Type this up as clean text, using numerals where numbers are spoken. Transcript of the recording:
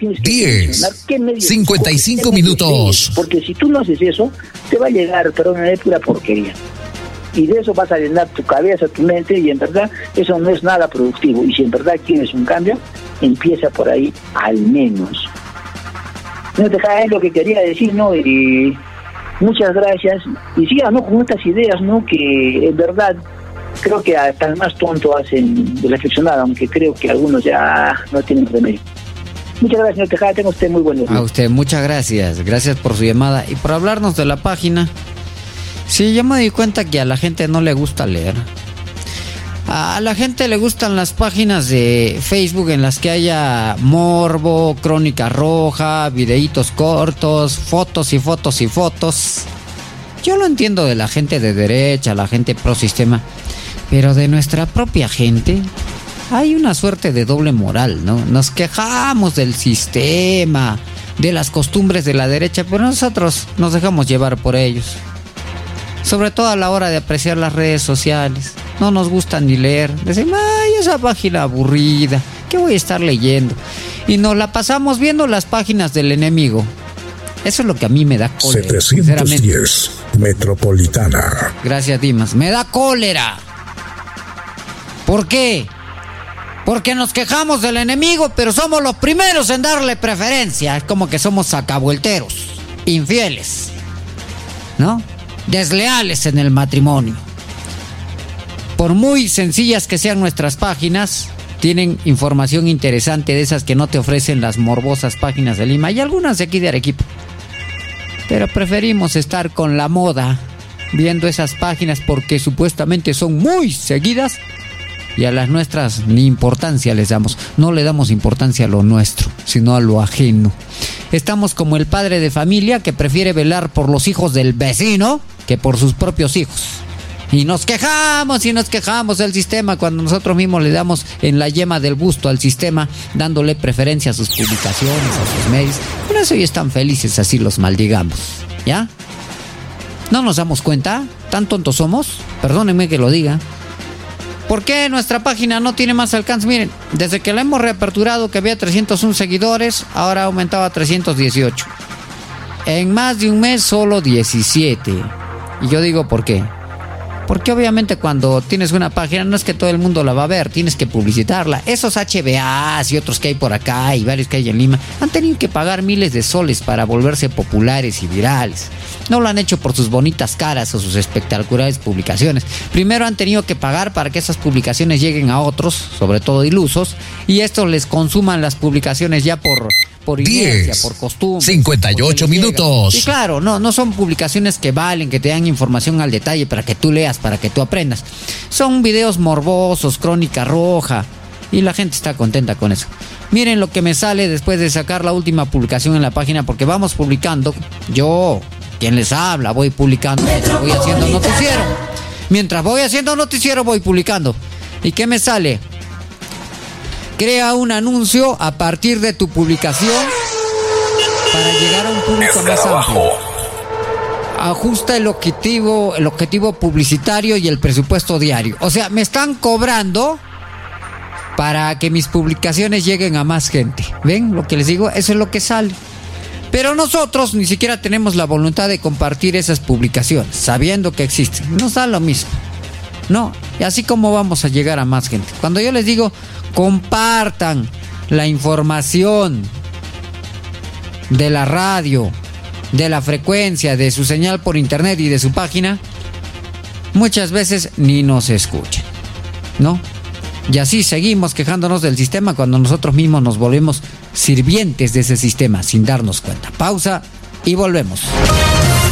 tienes que 10, qué medios 55 minutos. Porque si tú no haces eso, te va a llegar, perdóname, pura porquería. Y de eso vas a llenar tu cabeza, tu mente, y en verdad eso no es nada productivo. Y si en verdad quieres un cambio, empieza por ahí al menos. No te caes lo que quería decir, ¿no? Y muchas gracias. Y sigan, ¿no?, con estas ideas, ¿no?, que en verdad creo que hasta el más tonto hacen de reflexionar, aunque creo que algunos ya no tienen remedio. Muchas gracias, señor Tejada, tenga usted muy buenos días. A usted, muchas gracias. Gracias por su llamada y por hablarnos de la página. Sí, ya me di cuenta que a la gente no le gusta leer. A la gente le gustan las páginas de Facebook en las que haya morbo, crónica roja, videitos cortos, fotos y fotos y fotos. Yo lo entiendo de la gente de derecha, la gente pro sistema, pero de nuestra propia gente hay una suerte de doble moral, ¿no? Nos quejamos del sistema, de las costumbres de la derecha, pero nosotros nos dejamos llevar por ellos. Sobre todo a la hora de apreciar las redes sociales. No nos gusta ni leer. Decimos, ay, esa página aburrida, ¿qué voy a estar leyendo? Y nos la pasamos viendo las páginas del enemigo. Eso es lo que a mí me da cólera. 710 Metropolitana. Gracias, Dimas. Me da cólera. ¿Por qué? Porque nos quejamos del enemigo, pero somos los primeros en darle preferencia. Es como que somos sacavuelteros, infieles, ¿no? Desleales en el matrimonio. Por muy sencillas que sean nuestras páginas, tienen información interesante de esas que no te ofrecen las morbosas páginas de Lima y algunas de aquí de Arequipa. Pero preferimos estar con la moda, viendo esas páginas porque supuestamente son muy seguidas y a las nuestras ni importancia les damos. No le damos importancia a lo nuestro, sino a lo ajeno. Estamos como el padre de familia que prefiere velar por los hijos del vecino que por sus propios hijos. Y nos quejamos del sistema cuando nosotros mismos le damos en la yema del busto al sistema, dándole preferencia a sus publicaciones, a sus medios. Por eso hoy están felices, así los maldigamos, ¿ya? ¿No nos damos cuenta? ¿Tan tontos somos? Perdónenme que lo diga. ¿Por qué nuestra página no tiene más alcance? Miren, desde que la hemos reaperturado, que había 301 seguidores, ahora ha aumentado a 318. En más de un mes, solo 17. Y yo digo, ¿por qué? Porque obviamente cuando tienes una página no es que todo el mundo la va a ver, tienes que publicitarla. Esos HBAs y otros que hay por acá y varios que hay en Lima han tenido que pagar miles de soles para volverse populares y virales. No lo han hecho por sus bonitas caras o sus espectaculares publicaciones. Primero han tenido que pagar para que esas publicaciones lleguen a otros, sobre todo ilusos, y estos les consuman las publicaciones ya por inercia, por costumbre. 58 minutos. Y claro, no son publicaciones que valen, que te dan información al detalle para que tú leas, para que tú aprendas. Son videos morbosos, crónica roja, y la gente está contenta con eso. Miren lo que me sale después de sacar la última publicación en la página, porque vamos publicando. Yo, quien les habla, voy publicando mientras voy haciendo noticiero. Mientras voy haciendo noticiero voy publicando. ¿Y qué me sale? Crea un anuncio a partir de tu publicación para llegar a un público más amplio. Ajusta el objetivo publicitario y el presupuesto diario. O sea, me están cobrando para que mis publicaciones lleguen a más gente. ¿Ven lo que les digo? Eso es lo que sale. Pero nosotros ni siquiera tenemos la voluntad de compartir esas publicaciones, sabiendo que existen. Nos da lo mismo. No, y así como vamos a llegar a más gente. Cuando yo les digo, compartan la información de la radio, de la frecuencia, de su señal por internet y de su página, muchas veces ni nos escuchan, ¿no? Y así seguimos quejándonos del sistema cuando nosotros mismos nos volvemos sirvientes de ese sistema sin darnos cuenta. Pausa y volvemos.